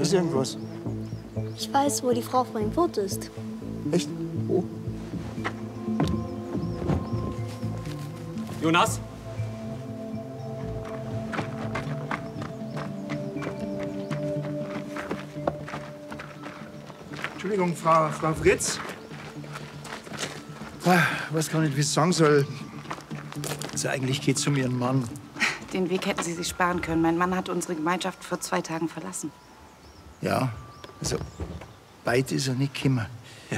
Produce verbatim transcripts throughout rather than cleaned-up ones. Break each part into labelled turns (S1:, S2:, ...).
S1: Ist irgendwas?
S2: Ich weiß, wo die Frau Frankfurt ist.
S1: Echt? Wo?
S3: Jonas?
S1: Entschuldigung, Frau, Frau Fritz. Ah, ich weiß gar nicht, wie ich es sagen soll. Also eigentlich geht es um Ihren Mann.
S4: Den Weg hätten Sie sich sparen können. Mein Mann hat unsere Gemeinschaft vor zwei Tagen verlassen.
S1: Ja, also weit ist er nicht gekommen.
S5: Ja.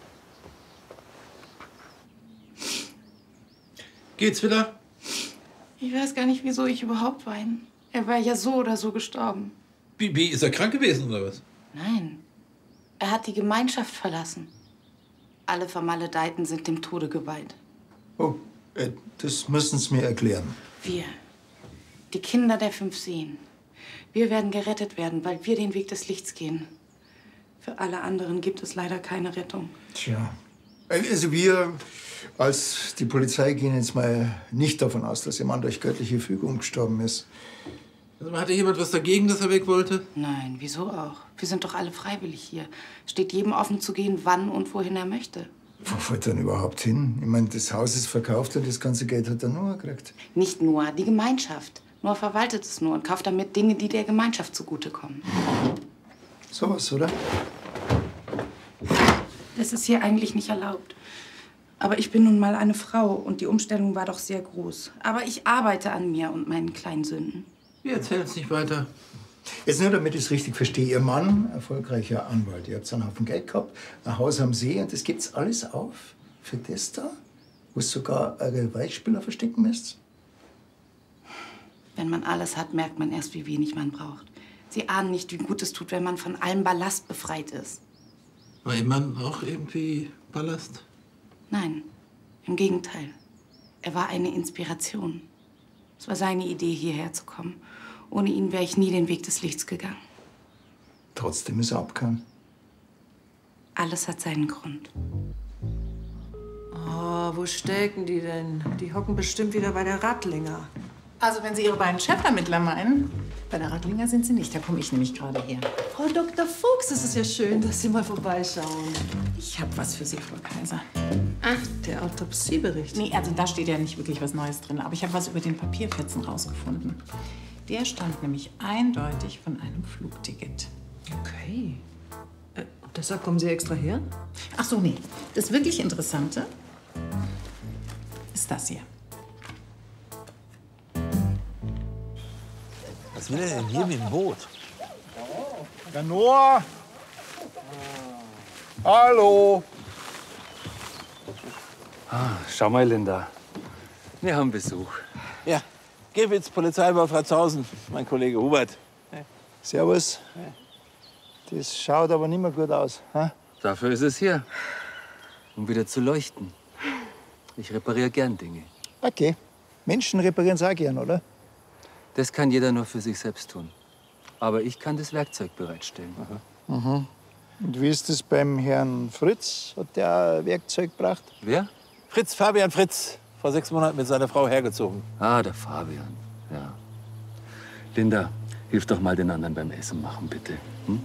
S5: Geht's wieder?
S4: Ich weiß gar nicht, wieso ich überhaupt weine. Er war ja so oder so gestorben.
S5: Wie, wie, ist er krank gewesen oder was?
S4: Nein, er hat die Gemeinschaft verlassen. Alle Vermaledeiten sind dem Tode geweiht.
S1: Oh, äh, das müssen Sie mir erklären.
S4: Wir, die Kinder der fünf Seen. Wir werden gerettet werden, weil wir den Weg des Lichts gehen. Für alle anderen gibt es leider keine Rettung.
S1: Tja. Also wir als die Polizei gehen jetzt mal nicht davon aus, dass Ihr Mann durch göttliche Fügung gestorben ist.
S5: Also, hatte jemand was dagegen, dass er weg wollte?
S4: Nein, wieso auch? Wir sind doch alle freiwillig hier. Steht jedem offen zu gehen, wann und wohin er möchte.
S1: Wo wollt er denn überhaupt hin? Ich meine, das Haus ist verkauft und das ganze Geld hat er nur gekriegt.
S4: Nicht nur, die Gemeinschaft. Noah verwaltet es nur und kauft damit Dinge, die der Gemeinschaft zugutekommen.
S1: Sowas, oder?
S4: Das ist hier eigentlich nicht erlaubt. Aber ich bin nun mal eine Frau und die Umstellung war doch sehr groß. Aber ich arbeite an mir und meinen kleinen Sünden.
S5: Wir erzählen es nicht weiter.
S1: Jetzt nur, damit ich es richtig verstehe. Ihr Mann, erfolgreicher Anwalt. Ihr habt einen Haufen Geld gehabt, ein Haus am See und das gibt's alles auf für das da? Wo es sogar eure Weichspüler verstecken müsst?
S4: Wenn man alles hat, merkt man erst, wie wenig man braucht. Sie ahnen nicht, wie gut es tut, wenn man von allem Ballast befreit ist.
S5: War Ihr Mann auch irgendwie Ballast?
S4: Nein, im Gegenteil. Er war eine Inspiration. Es war seine Idee, hierher zu kommen. Ohne ihn wäre ich nie den Weg des Lichts gegangen.
S1: Trotzdem ist er abgehauen.
S4: Alles hat seinen Grund.
S6: Oh, wo stecken die denn? Die hocken bestimmt wieder bei der Rattlinger.
S7: Also, wenn Sie Ihre beiden Chefermittler meinen, bei der Rattlinger sind Sie nicht. Da komme ich nämlich gerade her.
S6: Frau Doktor Fuchs, es ist ja schön, dass Sie mal vorbeischauen.
S7: Ich habe was für Sie, Frau Kaiser.
S6: Ach, der Autopsiebericht.
S7: Nee, also da steht ja nicht wirklich was Neues drin. Aber ich habe was über den Papierfetzen rausgefunden. Der stammt nämlich eindeutig von einem Flugticket.
S6: Okay. Äh, und deshalb kommen Sie extra her?
S7: Ach so, nee. Das wirklich Interessante ist das hier.
S5: Was will er denn hier mit dem Boot?
S1: Der Noah! Hallo!
S3: Ah, schau mal, Linda. Wir haben Besuch.
S5: Ja, Gewitz, Polizeiwache Fratzhausen, mein Kollege Hubert.
S1: Servus. Das schaut aber nicht mehr gut aus. Ha?
S3: Dafür ist es hier, um wieder zu leuchten. Ich repariere gern Dinge.
S1: Okay. Menschen reparieren auch gern, oder?
S3: Das kann jeder nur für sich selbst tun. Aber ich kann das Werkzeug bereitstellen.
S1: Mhm. Und wie ist das beim Herrn Fritz? Hat der auch Werkzeug gebracht?
S3: Wer?
S5: Fritz, Fabian Fritz. Vor sechs Monaten mit seiner Frau hergezogen.
S3: Ah, der Fabian. Ja. Linda, hilf doch mal den anderen beim Essen machen, bitte. Hm?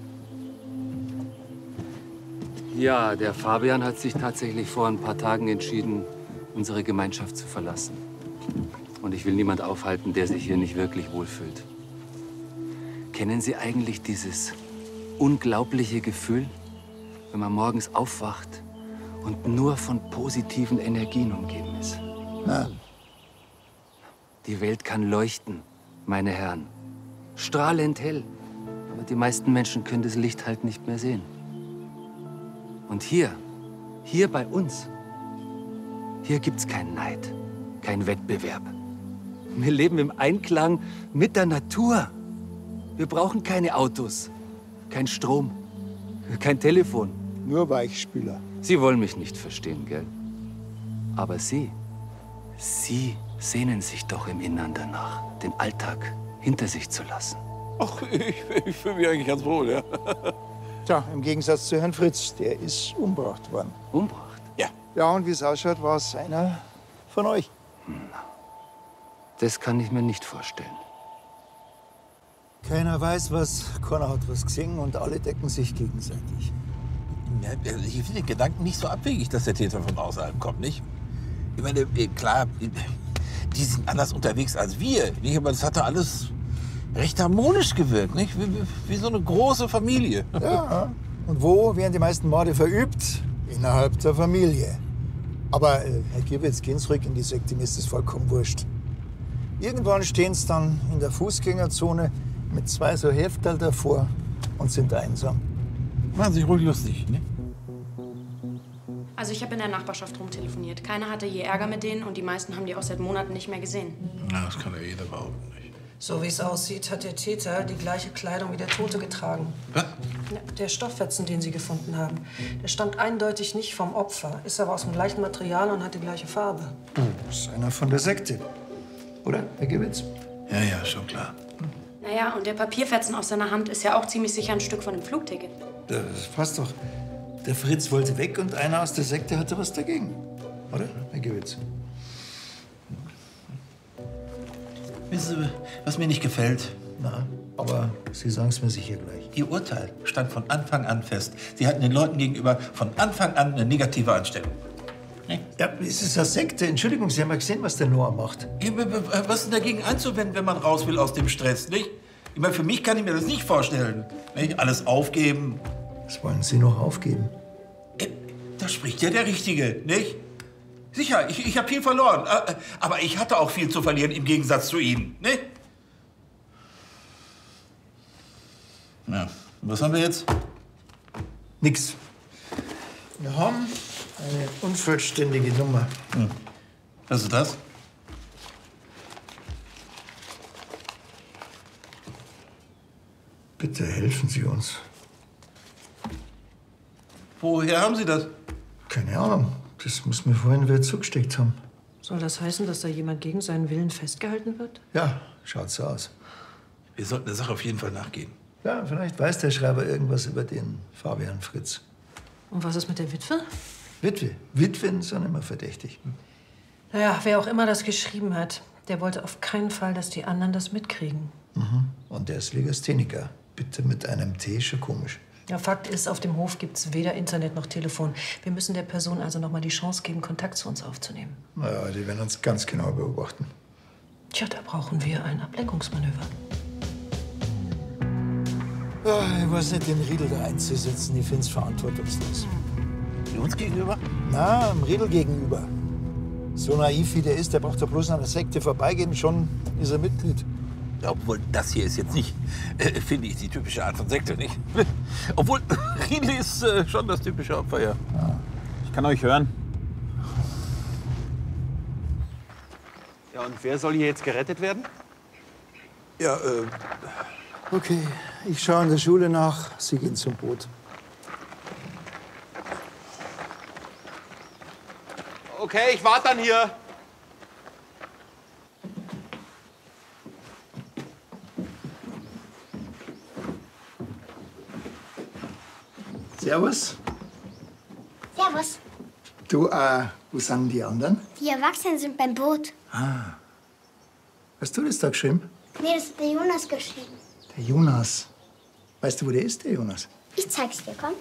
S3: Ja, der Fabian hat sich tatsächlich vor ein paar Tagen entschieden, unsere Gemeinschaft zu verlassen. Und ich will niemand aufhalten, der sich hier nicht wirklich wohlfühlt. Kennen Sie eigentlich dieses unglaubliche Gefühl, wenn man morgens aufwacht und nur von positiven Energien umgeben ist?
S1: Nein.
S3: Die Welt kann leuchten, meine Herren. Strahlend hell. Aber die meisten Menschen können das Licht halt nicht mehr sehen. Und hier, hier bei uns, hier gibt's keinen Neid, keinen Wettbewerb. Wir leben im Einklang mit der Natur. Wir brauchen keine Autos, kein Strom, kein Telefon.
S1: Nur Weichspüler.
S3: Sie wollen mich nicht verstehen, gell? Aber Sie, Sie sehnen sich doch im Innern danach, den Alltag hinter sich zu lassen.
S5: Ach, ich, ich fühle mich eigentlich ganz wohl, ja.
S1: Tja, im Gegensatz zu Herrn Fritz, der ist umgebracht worden.
S3: Umgebracht?
S5: Ja.
S1: Ja, und wie es ausschaut, war es einer von euch.
S3: Das kann ich mir nicht vorstellen.
S1: Keiner weiß was, keiner hat was gesehen und alle decken sich gegenseitig.
S5: Ja, ich finde den Gedanken nicht so abwegig, dass der Täter von außerhalb kommt, nicht? Ich meine, klar, die sind anders unterwegs als wir, nicht? Aber das hat doch alles recht harmonisch gewirkt, nicht? Wie, wie, wie so eine große Familie.
S1: Ja, und wo werden die meisten Morde verübt? Innerhalb der Familie. Aber äh, Herr Girbitz, gehen Sie zurück in die Sekte, mir ist das vollkommen wurscht. Irgendwann stehen Sie dann in der Fußgängerzone mit zwei so Heftel davor und sind einsam.
S5: Machen Sie sich ruhig lustig, ne?
S8: Also ich habe in der Nachbarschaft rumtelefoniert. Keiner hatte je Ärger mit denen und die meisten haben die auch seit Monaten nicht mehr gesehen.
S5: Na, das kann ja jeder behaupten, nicht?
S6: So wie es aussieht, hat der Täter die gleiche Kleidung wie der Tote getragen.
S5: Was?
S6: Ja, der Stofffetzen, den Sie gefunden haben, der stammt eindeutig nicht vom Opfer, ist aber aus dem gleichen Material und hat die gleiche Farbe.
S1: Das ist einer von der Sekte. Oder, Herr Girbitz?
S5: Ja, ja, schon klar.
S8: Naja, und der Papierfetzen aus seiner Hand ist ja auch ziemlich sicher ein Stück von dem Flugticket.
S1: Das passt doch. Der Fritz wollte weg und einer aus der Sekte hatte was dagegen. Oder, Herr Girbitz?
S5: Wissen Sie, was mir nicht gefällt?
S1: Na, aber Sie sagen es mir sicher gleich.
S5: Ihr Urteil stand von Anfang an fest. Sie hatten den Leuten gegenüber von Anfang an eine negative Einstellung. Nee?
S1: Ja, es ist eine Sekte. Entschuldigung, Sie haben ja gesehen, was der Noah macht.
S5: Was ist denn dagegen einzuwenden, wenn man raus will aus dem Stress, nicht? Ich meine, für mich kann ich mir das nicht vorstellen. Nicht? Alles aufgeben.
S1: Was wollen Sie noch aufgeben?
S5: Da spricht ja der Richtige, nicht? Sicher, ich, ich habe viel verloren. Aber ich hatte auch viel zu verlieren im Gegensatz zu Ihnen, nicht? Ja, und was haben wir jetzt?
S1: Nix. Wir haben eine unvollständige Nummer.
S5: Hm. Was ist das?
S1: Bitte helfen Sie uns.
S5: Woher haben Sie das?
S1: Keine Ahnung. Das muss mir vorhin wer zugesteckt haben.
S6: Soll das heißen, dass da jemand gegen seinen Willen festgehalten wird?
S1: Ja, schaut so aus.
S5: Wir sollten der Sache auf jeden Fall nachgehen.
S1: Ja, vielleicht weiß der Schreiber irgendwas über den Fabian Fritz.
S6: Und was ist mit der Witwe?
S1: Witwe. Witwen sind immer verdächtig.
S6: Naja, wer auch immer das geschrieben hat, der wollte auf keinen Fall, dass die anderen das mitkriegen.
S1: Mhm. Und der ist Legastheniker. Bitte mit einem T, schon komisch.
S6: Ja, Fakt ist, auf dem Hof gibt's weder Internet noch Telefon. Wir müssen der Person also noch mal die Chance geben, Kontakt zu uns aufzunehmen.
S1: Na ja, die werden uns ganz genau beobachten.
S6: Tja, da brauchen wir ein Ablenkungsmanöver.
S1: Ja, ich weiß nicht, den Riedel da einzusetzen. Ich find's verantwortungslos.
S5: Uns gegenüber?
S1: Na, dem Riedel gegenüber. So naiv wie der ist, der braucht doch bloß an der Sekte vorbeigehen, schon ist er Mitglied.
S5: Ja, obwohl, das hier ist jetzt nicht, äh, finde ich, die typische Art von Sekte, nicht? Obwohl, Riedel ist äh, schon das typische Opfer, ja.
S9: ja. Ich kann euch hören.
S10: Ja, und wer soll hier jetzt gerettet werden?
S1: Ja, äh... Okay, ich schaue in der Schule nach. Sie gehen zum Boot.
S10: Okay, ich warte dann hier.
S1: Servus.
S2: Servus.
S1: Du, äh, wo sind die anderen?
S2: Die Erwachsenen sind beim Boot.
S1: Ah. Hast du das da geschrieben?
S2: Nee, das hat der Jonas geschrieben.
S1: Der Jonas. Weißt du, wo der ist, der Jonas?
S2: Ich zeig's dir, komm.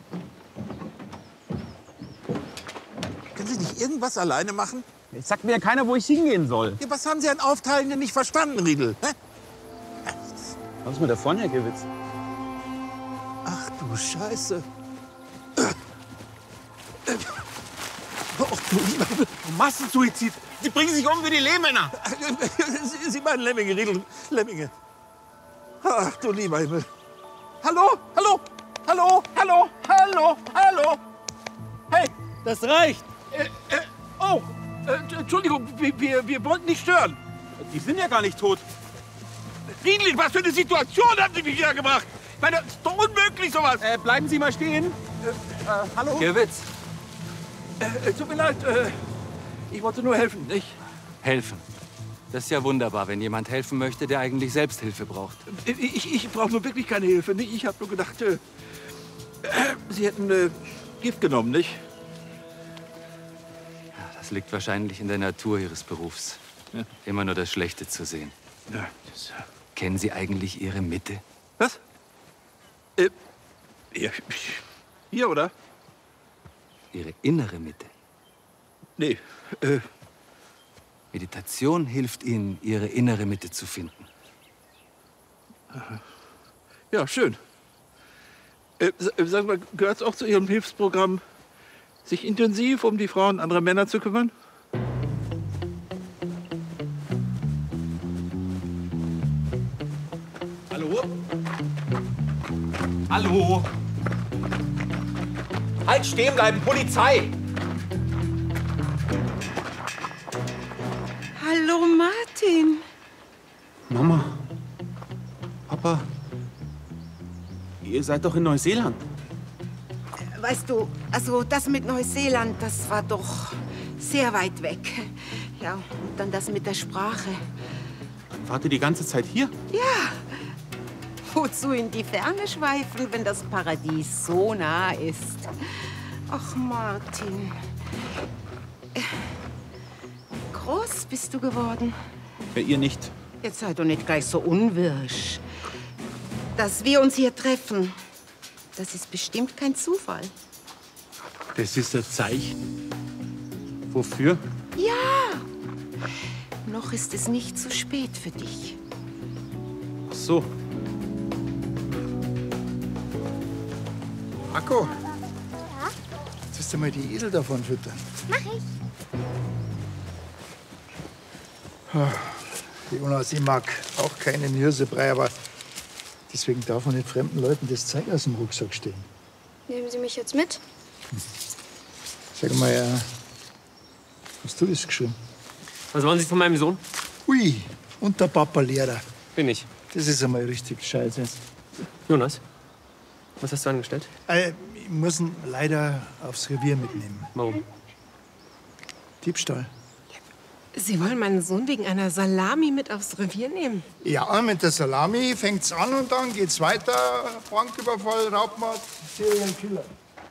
S5: Können Sie nicht irgendwas alleine machen?
S9: Jetzt sagt mir ja keiner, wo ich hingehen soll.
S5: Ja, was haben Sie an Aufteilen denn nicht verstanden, Riedel? Hä?
S9: Was ist mit der vorne, Herr Girbitz?
S5: Ach du Scheiße. Och du lieber Himmel.
S10: Massensuizid. Sie bringen sich um wie die Lehmänner.
S5: Sie, Sie meinen Lemminge, Riedel. Lemminge. Ach du lieber Himmel. Hallo? Hallo? Hallo? Hallo? Hallo? Hallo?
S10: Hey, das reicht.
S5: Äh, äh, oh, äh, Entschuldigung, wir, wir, wir wollten nicht stören.
S10: Die sind ja gar nicht tot.
S5: Riedel, was für eine Situation haben Sie mich hier gebracht? Ich meine, das ist doch unmöglich, sowas.
S10: Äh, bleiben Sie mal stehen.
S5: Äh, äh, hallo?
S3: Girbitz.
S5: Äh, tut mir leid, äh, ich wollte nur helfen, nicht?
S3: Helfen. Das ist ja wunderbar, wenn jemand helfen möchte, der eigentlich selbst Hilfe braucht.
S5: Ich, ich, ich brauche nur wirklich keine Hilfe, nicht? Ich habe nur gedacht, äh, äh, Sie hätten äh, Gift genommen, nicht?
S3: Ja, das liegt wahrscheinlich in der Natur Ihres Berufs.
S5: Ja.
S3: Immer nur das Schlechte zu sehen.
S5: Ja, das,
S3: Kennen Sie eigentlich Ihre Mitte?
S5: Was? Äh, ja, hier, oder?
S3: Ihre innere Mitte?
S5: Nee. Äh.
S3: Meditation hilft Ihnen, Ihre innere Mitte zu finden.
S5: Ja, schön. Äh, sag mal, gehört es auch zu Ihrem Hilfsprogramm, sich intensiv um die Frauen anderer Männer zu kümmern?
S10: Hallo? Hallo? Halt, stehen bleiben, Polizei!
S4: Hallo, Martin.
S9: Mama. Papa. Ihr seid doch in Neuseeland.
S11: Weißt du, also das mit Neuseeland, das war doch sehr weit weg. Ja, und dann das mit der Sprache.
S9: Wart ihr die ganze Zeit hier?
S11: Ja. Wozu in die Ferne schweifen, wenn das Paradies so nah ist? Ach, Martin. Wie groß bist du geworden?
S9: Ja, ihr nicht.
S11: Jetzt sei doch nicht gleich so unwirsch. Dass wir uns hier treffen, das ist bestimmt kein Zufall.
S9: Das ist ein Zeichen. Wofür?
S11: Ja. Noch ist es nicht zu spät für dich.
S9: Ach so.
S1: Marco, jetzt wirst du mal die Esel davon füttern.
S2: Mach ich.
S1: Die Una, sie mag auch keinen Hirsebrei, aber deswegen darf man nicht fremden Leuten das Zeug aus dem Rucksack stehen.
S8: Nehmen Sie mich jetzt mit?
S1: Sag mal, äh, hast du das geschrieben?
S12: Was wollen Sie von meinem Sohn?
S1: Ui, und der Papa Lehrer.
S12: Bin ich.
S1: Das ist einmal richtig scheiße.
S12: Jonas, was hast du angestellt?
S1: Äh, ich muss ihn leider aufs Revier mitnehmen.
S12: Warum?
S1: Diebstahl.
S11: Sie wollen meinen Sohn wegen einer Salami mit aufs Revier nehmen?
S1: Ja, mit der Salami fängt's an und dann geht's weiter. Banküberfall, Raubmord, Serienkiller.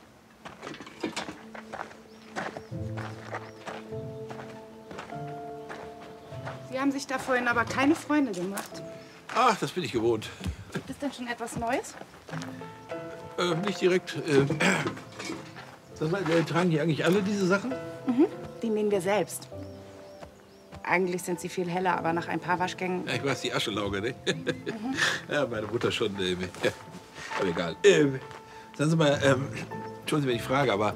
S4: Sie haben sich da vorhin aber keine Freunde gemacht.
S5: Ach, das bin ich gewohnt.
S4: Gibt es denn schon etwas Neues?
S5: Äh, nicht direkt. Äh, sag mal, äh, tragen die eigentlich alle diese Sachen?
S4: Mhm. Die nähen wir selbst. Eigentlich sind sie viel heller, aber nach ein paar Waschgängen...
S5: Ja, ich weiß, die Aschelauge, ne? Mhm. Ja, meine Mutter schon. Äh, ja. Aber egal. Äh, sagen Sie mal, ähm, entschuldigen Sie, wenn ich frage, aber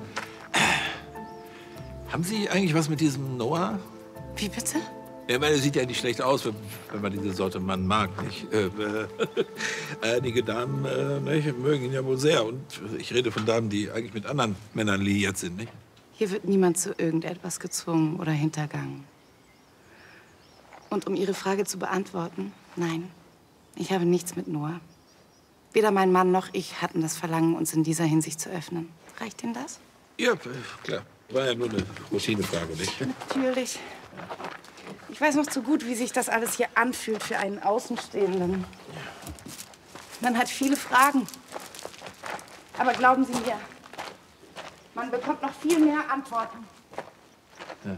S5: äh, haben Sie eigentlich was mit diesem Noah?
S4: Wie bitte?
S5: Ja, ich meine, sieht ja nicht schlecht aus, wenn, wenn man diese Sorte Mann mag, nicht? Äh, äh, einige Damen äh, nicht, mögen ihn ja wohl sehr. Und ich rede von Damen, die eigentlich mit anderen Männern liiert sind, nicht?
S4: Hier wird niemand zu irgendetwas gezwungen oder hintergangen. Und um Ihre Frage zu beantworten, nein, ich habe nichts mit Noah. Weder mein Mann noch ich hatten das Verlangen, uns in dieser Hinsicht zu öffnen. Reicht Ihnen das?
S5: Ja, klar. War ja nur eine Routinefrage, nicht?
S4: Natürlich. Ich weiß noch zu gut, wie sich das alles hier anfühlt für einen Außenstehenden. Man hat viele Fragen. Aber glauben Sie mir, man bekommt noch viel mehr Antworten.
S5: Ja.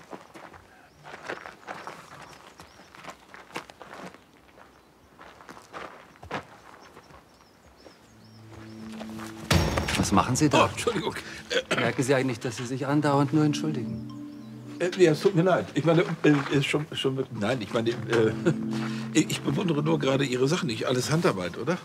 S3: Was machen Sie da?
S5: Oh, Entschuldigung.
S3: Merken Sie eigentlich, dass Sie sich andauernd nur entschuldigen?
S5: Äh, ja, es tut mir leid. Ich meine, äh, ist schon, schon wirklich, nein, ich meine, äh, ich bewundere nur gerade Ihre Sachen, nicht alles Handarbeit, oder?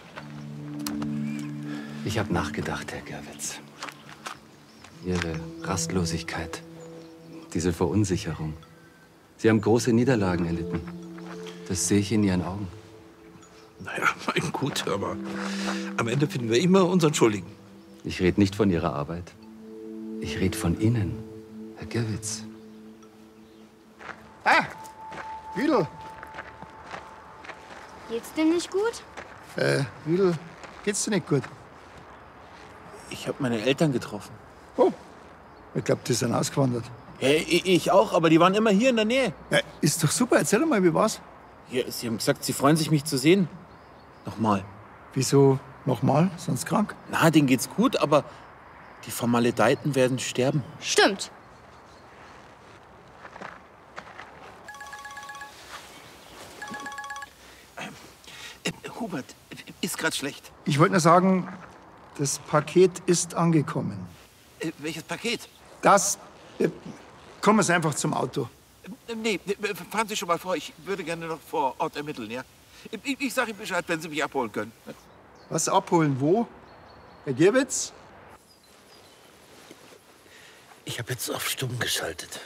S3: Ich habe nachgedacht, Herr Gerwitz. Ihre Rastlosigkeit, diese Verunsicherung. Sie haben große Niederlagen erlitten. Das sehe ich in Ihren Augen.
S5: Naja, mein Gut, aber am Ende finden wir immer unseren Schuldigen.
S3: Ich rede nicht von Ihrer Arbeit. Ich rede von Ihnen, Herr Gerwitz.
S1: Ah, Riedl.
S2: Geht's dir nicht gut?
S1: Äh, Riedl, geht's dir nicht gut?
S9: Ich habe meine Eltern getroffen.
S1: Oh, ich glaube, die sind ausgewandert.
S9: Ja, ich, ich auch, aber die waren immer hier in der Nähe.
S1: Ja, ist doch super. Erzähl doch mal, wie war's?
S9: Ja, sie haben gesagt, sie freuen sich, mich zu sehen. Nochmal.
S1: Wieso nochmal? Sonst krank?
S9: Na, denen geht's gut, aber die Formalitäten werden sterben.
S2: Stimmt.
S5: Hubert, ist gerade schlecht.
S1: Ich wollte nur sagen, das Paket ist angekommen.
S5: Äh, welches Paket?
S1: Das. Äh, kommen Sie einfach zum Auto.
S5: Äh, nee, fahren Sie schon mal vor. Ich würde gerne noch vor Ort ermitteln, ja? Ich, ich sage Ihnen Bescheid, wenn Sie mich abholen können.
S1: Was abholen? Wo? Herr Gierwitz?
S5: Ich habe jetzt auf stumm geschaltet.